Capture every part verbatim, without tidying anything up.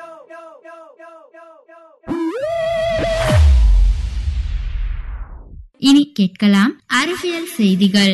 இனி கேட்கலாம் அறிவியல் செய்திகள்.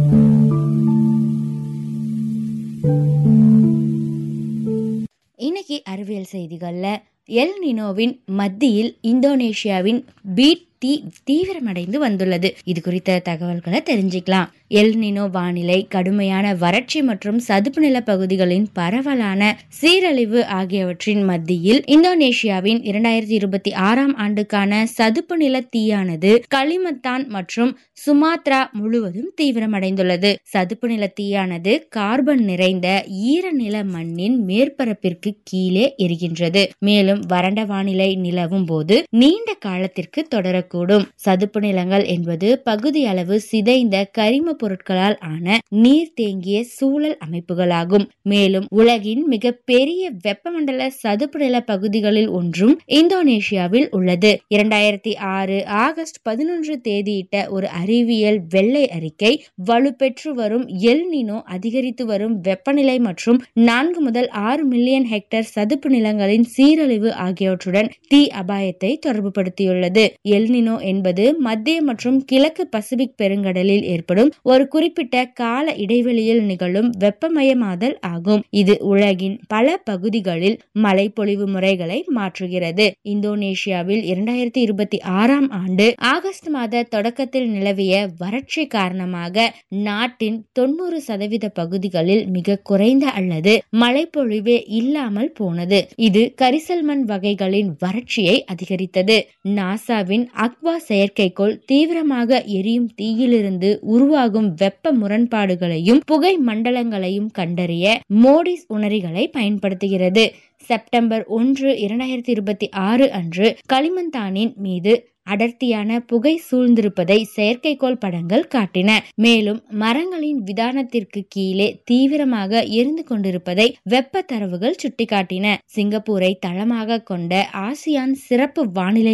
இன்னைக்கு அறிவியல் செய்திகள்ல எல் நினோவின் மத்தியில் இந்தோனேஷியாவின் பீட் தீ தீவிரமடைந்து வந்துள்ளது. இது குறித்த தகவல்களை தெரிஞ்சுக்கலாம். எல் நினோ வானிலை கடுமையான வறட்சி மற்றும் சதுப்பு நில பகுதிகளின் பரவலான சீரழிவு ஆகியவற்றின் மத்தியில் இந்தோனேஷியாவின் இரண்டாயிரத்தி இருபத்தி ஆறாம் ஆண்டுக்கான சதுப்பு நில தீயானது களிமத்தான் மற்றும் சுமாத்ரா முழுவதும் தீவிரமடைந்துள்ளது. சதுப்பு நில தீயானது கார்பன் நிறைந்த ஈரநில மண்ணின் மேற்பரப்பிற்கு கீழே எரிகின்றது. மேலும் வறண்ட வானிலை நிலவும் போது நீண்ட காலத்திற்கு தொடரக்கூடும். சதுப்பு நிலங்கள் என்பது பகுதி அளவு சிதைந்த கரிம பொருட்களால் ஆன நீர் தேங்கிய சூழல் அமைப்புகளாகும். மேலும் உலகின் மிக பெரிய வெப்பமண்டல சதுப்பு நில பகுதிகளில் ஒன்றும் இந்தோனேஷியாவில் உள்ளது. இரண்டாயிரத்தி ஆறு ஆகஸ்ட் பதினொன்று தேதியிட்ட ஒரு அறிவியல் வெள்ளை அறிக்கை வலுப்பெற்று வரும் எல் நினோ, அதிகரித்து வரும் வெப்பநிலை மற்றும் நான்கு முதல் ஆறு மில்லியன் ஹெக்டேர் சதுப்பு நிலங்களின் சீரழிவு ஆகியவற்றுடன் தீ அபாயத்தை தொடர்புபடுத்தியுள்ளது. எல் நினோ என்பது மத்திய மற்றும் கிழக்கு பசிபிக் பெருங்கடலில் ஏற்படும் ஒரு குறிப்பிட்ட கால இடைவெளியில் நிகழும் வெப்பமயமாதல் ஆகும். இது உலகின் பல பகுதிகளில் மழைப்பொழிவு முறைகளை மாற்றுகிறது. இந்தோனேஷியாவில் இரண்டாயிரத்தி இருபத்தி ஆறாம் ஆண்டு ஆகஸ்ட் மாத தொடக்கத்தில் நிலவிய வறட்சி காரணமாக நாட்டின் தொண்ணூறு சதவீத பகுதிகளில் மிக குறைந்த அல்லது மழைப்பொழிவே இல்லாமல் போனது. இது கரிசல் மண் வகைகளின் வறட்சியை அதிகரித்தது. நாசாவின் அக்வா செயற்கைக்கோள் தீவிரமாக எரியும் தீயிலிருந்து உருவாகும் வெப்ப முரண்பாடுகளையும் புகை மண்டலங்களையும் கண்டறிய மோடிஸ் உணரிகளை பயன்படுத்துகிறது. செப்டம்பர் ஒன்று இரண்டாயிரத்தி இருபத்தி ஆறு அன்று களிமந்தானின் மீது அடர்த்தியான புகை சூழ்ந்திருப்பதை செயற்கைக்கோள் படங்கள் காட்டின. மேலும் மரங்களின் விதானத்திற்கு கீழே தீவிரமாக எரிந்து கொண்டிருப்பதை வெப்ப தரவுகள் சுட்டிக்காட்டின. சிங்கப்பூரை தளமாக கொண்ட ஆசியான் சிறப்பு வானிலை